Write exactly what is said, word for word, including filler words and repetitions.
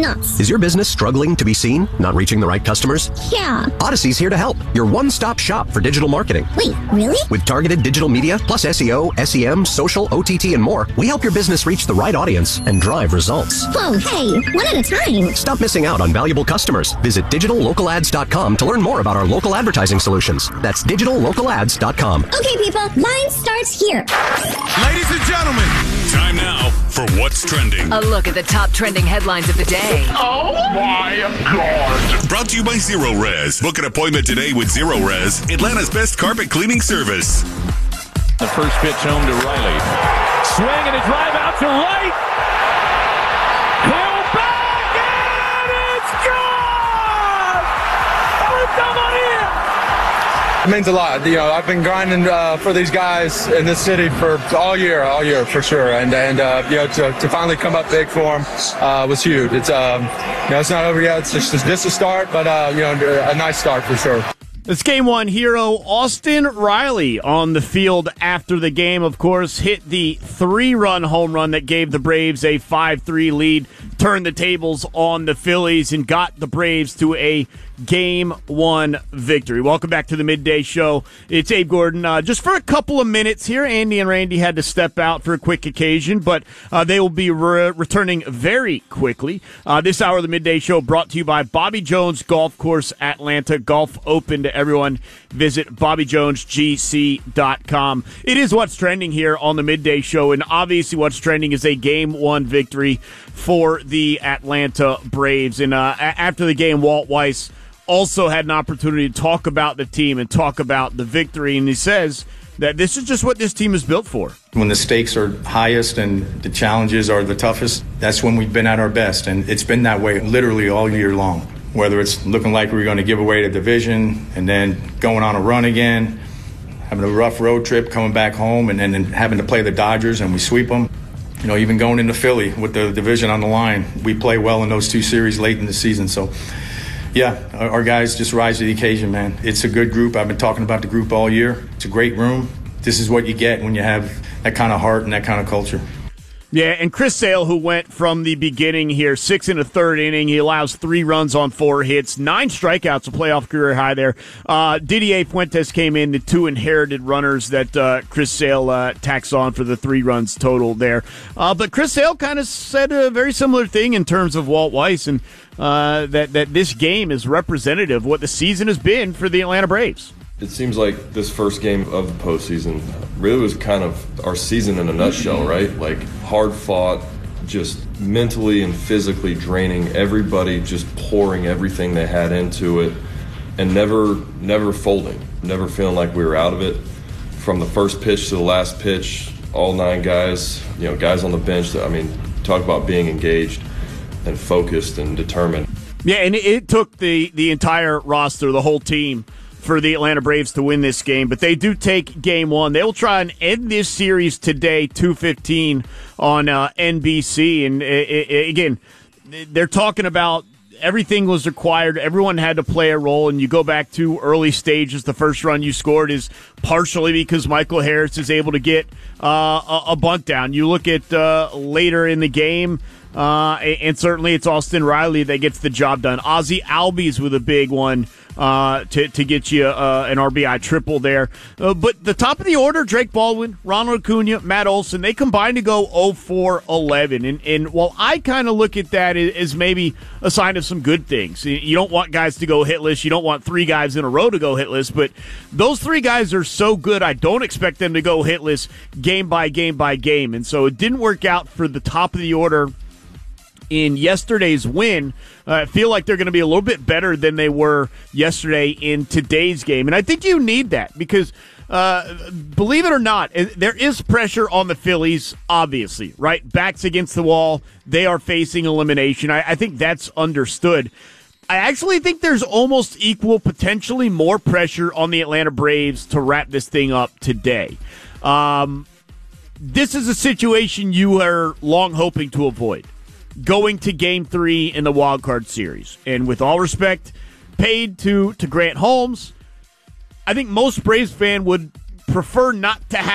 nuts. Is your business struggling to be seen? Not reaching the right customers? Yeah. Odyssey's here to help. Your one-stop shop for digital marketing. Wait, really? With targeted digital media, plus S E O, S E M, social, O T T, and more, we help your business reach the right audience and drive results. Whoa, hey, one at a time. Stop missing out on valuable customers. Visit digital local ads dot com to learn more about our local advertising solutions. That's digital local ads dot com. Okay, people, mine starts here. Ladies and gentlemen, time now for What's Trending. A look at the top trending headlines of the day. Oh my God. Brought to you by Zero Res. Book an appointment today with Zero Res, Atlanta's best carpet cleaning service. The first pitch home to Riley. Swing and a drive out to right. He'll back and it's gone! Santa Maria! It means a lot. You know, I've been grinding uh, for these guys in this city for all year, all year for sure. And and uh, you know, to, to finally come up big for them uh, was huge. It's um, you know, it's not over yet. It's just, it's just a start, but uh, you know, a nice start for sure. This game one hero, Austin Riley, on the field after the game, of course, hit the three-run home run that gave the Braves a five three lead, turned the tables on the Phillies, and got the Braves to a game one victory. Welcome back to the Midday Show. It's Abe Gordon. Uh, just for a couple of minutes here, Andy and Randy had to step out for a quick occasion, but uh, they will be re- returning very quickly. Uh, this hour of the Midday Show brought to you by Bobby Jones Golf Course Atlanta. Golf open to everyone. Visit bobby jones g c dot com. It is what's trending here on the Midday Show, and obviously what's trending is a game one victory for the Atlanta Braves. And uh, after the game, Walt Weiss also had an opportunity to talk about the team and talk about the victory, and he says that this is just what this team is built for. When the stakes are highest and the challenges are the toughest, that's when we've been at our best, and it's been that way literally all year long. Whether it's looking like we're going to give away the division and then going on a run again, having a rough road trip, coming back home, and then having to play the Dodgers and we sweep them. You know, even going into Philly with the division on the line, we play well in those two series late in the season. So, yeah, our guys just rise to the occasion, man. It's a good group. I've been talking about the group all year. It's a great room. This is what you get when you have that kind of heart and that kind of culture. Yeah, and Chris Sale, who went from the beginning here, six in the third inning. He allows three runs on four hits, nine strikeouts, a playoff career high there. Uh, Didier Fuentes came in, the two inherited runners that uh, Chris Sale uh, tacks on for the three runs total there. Uh, but Chris Sale kind of said a very similar thing in terms of Walt Weiss, and uh, that, that this game is representative of what the season has been for the Atlanta Braves. It seems like this first game of the postseason really was kind of our season in a nutshell, right? Like hard fought, just mentally and physically draining everybody, just pouring everything they had into it, and never, never folding, never feeling like we were out of it. From the first pitch to the last pitch, all nine guys, you know, guys on the bench. That, I mean, talk about being engaged and focused and determined. Yeah, and it took the the entire roster, the whole team, for the Atlanta Braves to win this game, but they do take game one. They will try and end this series today, two fifteen on uh, N B C. And uh, uh, again, they're talking about everything was required. Everyone had to play a role, and you go back to early stages. The first run you scored is partially because Michael Harris is able to get uh, a, a bunt down. You look at uh, later in the game, uh, and certainly it's Austin Riley that gets the job done. Ozzie Albies with a big one uh, to, to get you uh, an R B I triple there. Uh, but the top of the order, Drake Baldwin, Ronald Acuna, Matt Olson, they combined to go oh for eleven. And, and while I kind of look at that as maybe a sign of some good things, you don't want guys to go hitless. You don't want three guys in a row to go hitless. But those three guys are so good, I don't expect them to go hitless game by game by game. And so it didn't work out for the top of the order in yesterday's win. uh, I feel like they're going to be a little bit better than they were yesterday in today's game. And I think you need that because, uh, believe it or not, there is pressure on the Phillies, obviously, right? Backs against the wall. They are facing elimination. I, I think that's understood. I actually think there's almost equal, potentially more pressure on the Atlanta Braves to wrap this thing up today. Um, this is a situation you are long hoping to avoid, going to game three in the wild card series. And with all respect paid to, to Grant Holmes, I think most Braves fan would prefer not to have